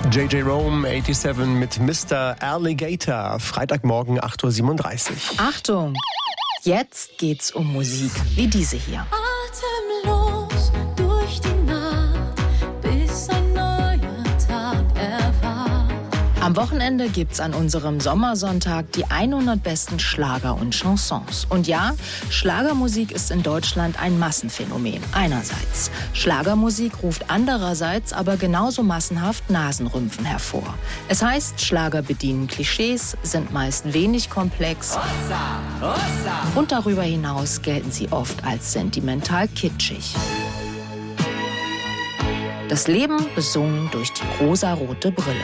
JJ Rome 87 mit Mr. Alligator. Freitagmorgen 8:37 Uhr. Achtung, jetzt geht's um Musik wie diese hier. Atemlos durch die Nacht, bis ein neuer Tag erwacht. Am Wochenende gibt's an unserem Sommersonntag die 100 besten Schlager und Chansons. Und ja, Schlagermusik ist in Deutschland ein Massenphänomen. Einerseits. Schlagermusik ruft andererseits aber genauso massenhaft Nasenrümpfen hervor. Es heißt, Schlager bedienen Klischees, sind meist wenig komplex. Und darüber hinaus gelten sie oft als sentimental kitschig. Das Leben besungen durch die rosarote Brille.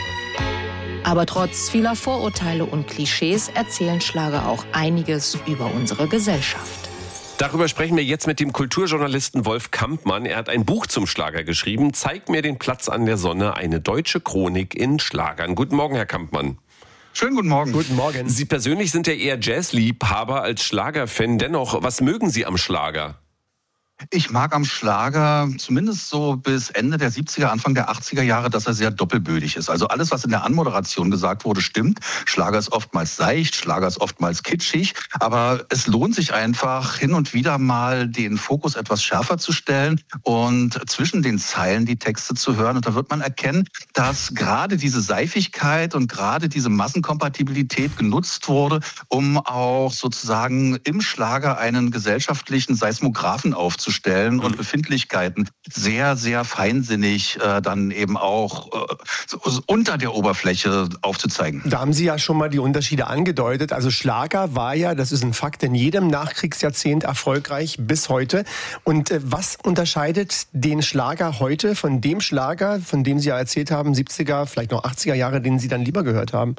Aber trotz vieler Vorurteile und Klischees erzählen Schlager auch einiges über unsere Gesellschaft. Darüber sprechen wir jetzt mit dem Kulturjournalisten Wolf Kampmann. Er hat ein Buch zum Schlager geschrieben. Zeig mir den Platz an der Sonne, eine deutsche Chronik in Schlagern. Guten Morgen, Herr Kampmann. Schönen guten Morgen. Guten Morgen. Sie persönlich sind ja eher Jazzliebhaber als Schlagerfan. Dennoch, was mögen Sie am Schlager? Ich mag am Schlager zumindest so bis Ende der 70er, Anfang der 80er Jahre, dass er sehr doppelbödig ist. Also alles, was in der Anmoderation gesagt wurde, stimmt. Schlager ist oftmals seicht, Schlager ist oftmals kitschig. Aber es lohnt sich einfach, hin und wieder mal den Fokus etwas schärfer zu stellen und zwischen den Zeilen die Texte zu hören. Und da wird man erkennen, dass gerade diese Seifigkeit und gerade diese Massenkompatibilität genutzt wurde, um auch sozusagen im Schlager einen gesellschaftlichen Seismographen aufzustellen und Befindlichkeiten sehr, sehr feinsinnig dann eben auch so unter der Oberfläche aufzuzeigen. Da haben Sie ja schon mal die Unterschiede angedeutet. Also Schlager war ja, das ist ein Fakt, in jedem Nachkriegsjahrzehnt erfolgreich bis heute. Und was unterscheidet den Schlager heute von dem Schlager, von dem Sie ja erzählt haben, 70er, vielleicht noch 80er Jahre, den Sie dann lieber gehört haben?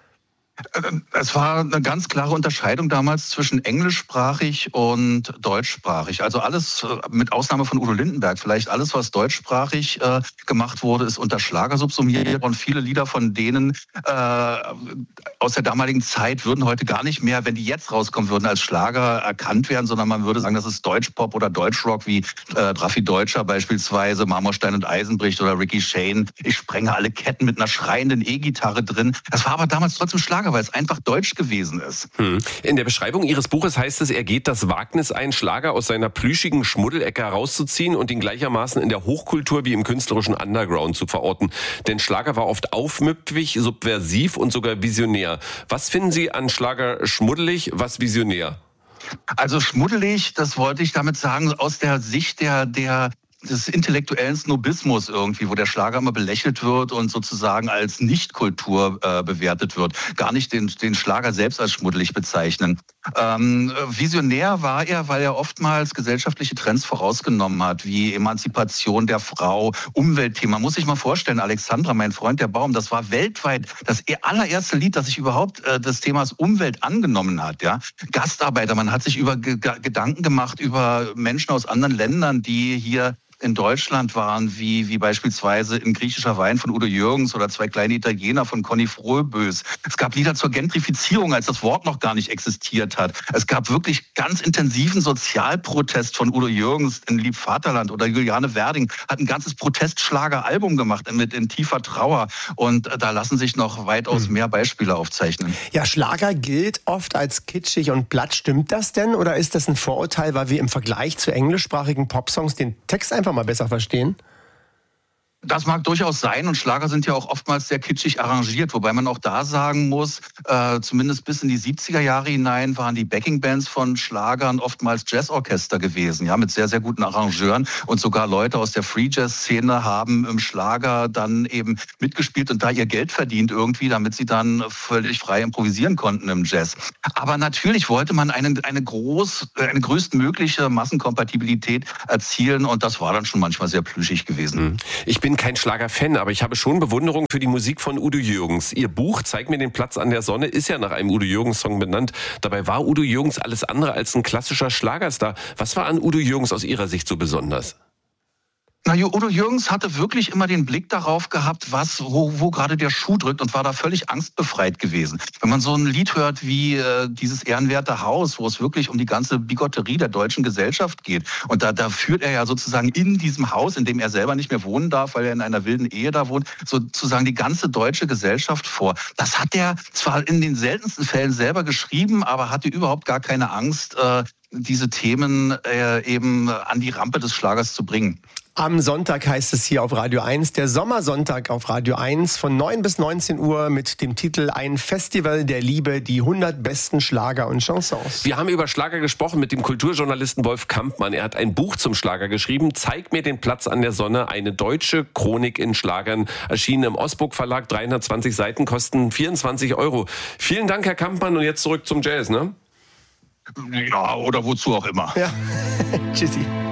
Es war eine ganz klare Unterscheidung damals zwischen englischsprachig und deutschsprachig. Also alles, mit Ausnahme von Udo Lindenberg, vielleicht alles, was deutschsprachig gemacht wurde, ist unter Schlager subsumiert. Und viele Lieder von denen aus der damaligen Zeit würden heute gar nicht mehr, wenn die jetzt rauskommen würden, als Schlager erkannt werden, sondern man würde sagen, das ist Deutschpop oder Deutschrock, wie Raffi Deutscher beispielsweise, Marmorstein und Eisenbricht oder Ricky Shane. Ich sprenge alle Ketten mit einer schreienden E-Gitarre drin. Das war aber damals trotzdem Schlager, weil es einfach deutsch gewesen ist. In der Beschreibung Ihres Buches heißt es, er geht das Wagnis ein, Schlager aus seiner plüschigen Schmuddelecke herauszuziehen und ihn gleichermaßen in der Hochkultur wie im künstlerischen Underground zu verorten. Denn Schlager war oft aufmüpfig, subversiv und sogar visionär. Was finden Sie an Schlager schmuddelig, was visionär? Also schmuddelig, das wollte ich damit sagen, aus der Sicht des intellektuellen Snobismus irgendwie, wo der Schlager immer belächelt wird und sozusagen als Nichtkultur bewertet wird. Gar nicht den Schlager selbst als schmuddelig bezeichnen. Visionär war er, weil er oftmals gesellschaftliche Trends vorausgenommen hat, wie Emanzipation der Frau, Umweltthema. Man muss sich mal vorstellen, Alexandra, mein Freund der Baum, das war weltweit das allererste Lied, das sich überhaupt des Themas Umwelt angenommen hat. Ja? Gastarbeiter, man hat sich Gedanken gemacht über Menschen aus anderen Ländern, die hier in Deutschland waren, wie beispielsweise in Griechischer Wein von Udo Jürgens oder Zwei kleine Italiener von Conny Frohlbös. Es gab Lieder zur Gentrifizierung, als das Wort noch gar nicht existiert hat. Es gab wirklich ganz intensiven Sozialprotest von Udo Jürgens in Lieb Vaterland oder Juliane Werding hat ein ganzes Protestschlager-Album gemacht mit In tiefer Trauer. Und da lassen sich noch weitaus mehr Beispiele aufzeichnen. Ja, Schlager gilt oft als kitschig und platt. Stimmt das denn? Oder ist das ein Vorurteil, weil wir im Vergleich zu englischsprachigen Popsongs den Text einfach mal besser verstehen? Das mag durchaus sein und Schlager sind ja auch oftmals sehr kitschig arrangiert, wobei man auch da sagen muss, zumindest bis in die 70er Jahre hinein waren die Backingbands von Schlagern oftmals Jazzorchester gewesen, ja, mit sehr, sehr guten Arrangeuren und sogar Leute aus der Free-Jazz-Szene haben im Schlager dann eben mitgespielt und da ihr Geld verdient irgendwie, damit sie dann völlig frei improvisieren konnten im Jazz. Aber natürlich wollte man eine größtmögliche Massenkompatibilität erzielen und das war dann schon manchmal sehr plüschig gewesen. Ich bin kein Schlager-Fan, aber ich habe schon Bewunderung für die Musik von Udo Jürgens. Ihr Buch Zeig mir den Platz an der Sonne ist ja nach einem Udo Jürgens-Song benannt. Dabei war Udo Jürgens alles andere als ein klassischer Schlagerstar. Was war an Udo Jürgens aus Ihrer Sicht so besonders? Na, Udo Jürgens hatte wirklich immer den Blick darauf gehabt, wo gerade der Schuh drückt und war da völlig angstbefreit gewesen. Wenn man so ein Lied hört wie dieses ehrenwerte Haus, wo es wirklich um die ganze Bigotterie der deutschen Gesellschaft geht. Und da führt er ja sozusagen in diesem Haus, in dem er selber nicht mehr wohnen darf, weil er in einer wilden Ehe da wohnt, sozusagen die ganze deutsche Gesellschaft vor. Das hat er zwar in den seltensten Fällen selber geschrieben, aber hatte überhaupt gar keine Angst, diese Themen eben an die Rampe des Schlagers zu bringen. Am Sonntag heißt es hier auf Radio 1, der Sommersonntag auf Radio 1 von 9 bis 19 Uhr mit dem Titel Ein Festival der Liebe, die 100 besten Schlager und Chansons. Wir haben über Schlager gesprochen mit dem Kulturjournalisten Wolf Kampmann. Er hat ein Buch zum Schlager geschrieben, Zeig mir den Platz an der Sonne, eine deutsche Chronik in Schlagern, erschienen im Osburg Verlag, 320 Seiten, kosten 24 €. Vielen Dank, Herr Kampmann, und jetzt zurück zum Jazz, ne? Ja, oder wozu auch immer. Ja, tschüssi.